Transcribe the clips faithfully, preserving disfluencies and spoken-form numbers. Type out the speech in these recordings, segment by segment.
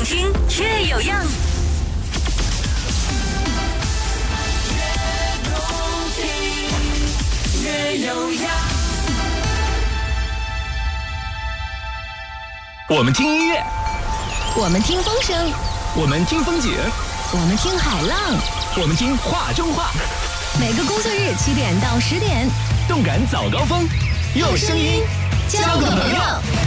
听越有样。越有样。 我们听音乐， 我们听风声， 我们听风景， 我们听海浪， 我们听话中话。 每个工作日七点到十点， 动感早高峰，用声音交个朋友。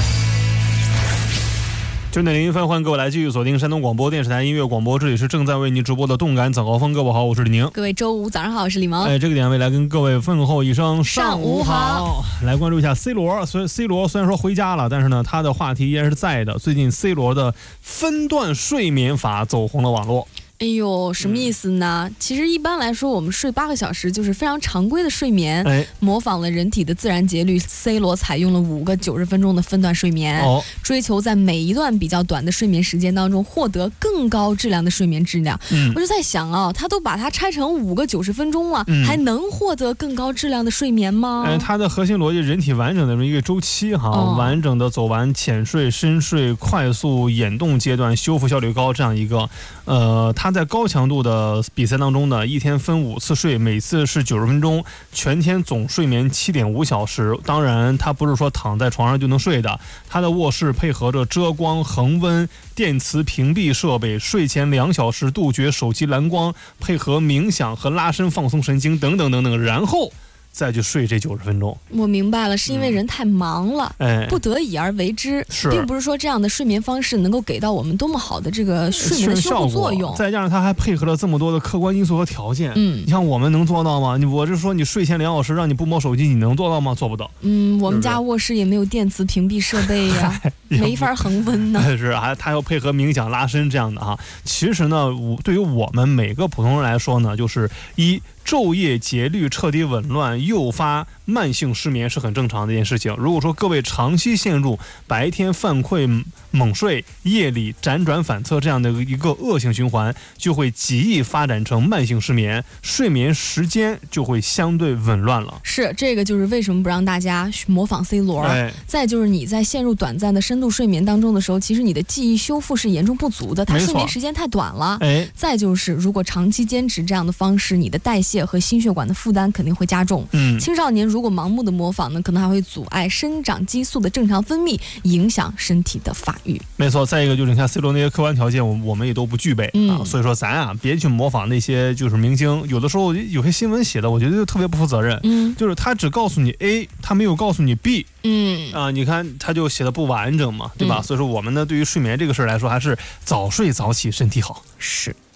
九点零一分，欢迎各位来继续锁定山东广播电视台音乐广播，这里是正在为您直播的动感早高峰。各位好，我是李宁。 各位周五早上好，我是李萌。 哎，这个点位来跟各位问候一声上午好。 来关注一下 C 罗，所以 C 罗虽然说回家了，但是呢，他的话题依然是在的。最近 C 罗的分段睡眠法走红了网络。 哎呦，什么意思呢？嗯、其实一般来说，我们睡八个小时就是非常常规的睡眠。哎，模仿了人体的自然节律 ，C 罗采用了五个九十分钟的分段睡眠，哦，追求在每一段比较短的睡眠时间当中获得更高质量的睡眠质量。嗯，我就在想啊，他都把它拆成五个九十分钟了，嗯、还能获得更高质量的睡眠吗？ 哎，它的核心逻辑，人体完整的一个周期哈，哦、完整的走完浅睡、深睡、快速眼动阶段，修复效率高这样一个，呃，它。在高强度的比赛当中呢，一天分五次睡，每次是九十分钟，全天总睡眠七点五小时。当然，它不是说躺在床上就能睡的，它的卧室配合着遮光、恒温、电磁屏蔽设备，睡前两小时杜绝手机蓝光，配合冥想和拉伸放松神经等等等等，然后再去睡这九十分钟。 我明白了，是因为人太忙了， 嗯、 不得已而为之， 是并不是说这样的睡眠方式能够给到我们多么好的这个睡眠的修复作用。 再加上它还配合了这么多的客观因素和条件，嗯，你像我们能做到吗？你我是说，你睡前两小时让你不摸手机，你能做到吗？做不到。 嗯，我们家卧室也没有电磁屏蔽设备呀、啊，没法恒温呢。 是，还它要配合冥想、拉伸这样的哈。其实呢，对于我们每个普通人来说呢，就是一。昼夜节律彻底紊乱，诱发慢性失眠是很正常的一件事情。如果说各位长期陷入白天犯困猛睡，夜里辗转反侧这样的一个恶性循环，就会极易发展成慢性失眠，睡眠时间就会相对紊乱了。 是，这个就是为什么不让大家模仿 C 罗。哎、再就是你在陷入短暂的深度睡眠当中的时候，其实你的记忆修复是严重不足的，它睡眠时间太短了。哎，再就是如果长期坚持这样的方式，你的代谢和心血管的负担肯定会加重。嗯，青少年如果盲目的模仿呢，可能还会阻碍生长激素的正常分泌，影响身体的发育。 没错，再一个就是你看 C 罗那些客观条件，我我们也都不具备、嗯、啊，所以说咱啊别去模仿那些就是明星，有的时候有些新闻写的，我觉得就特别不负责任。嗯，就是他只告诉你 A， 他没有告诉你 B。嗯啊，你看他就写的不完整嘛，对吧？嗯、所以说我们呢，对于睡眠这个事儿来说，还是早睡早起身体好。 是。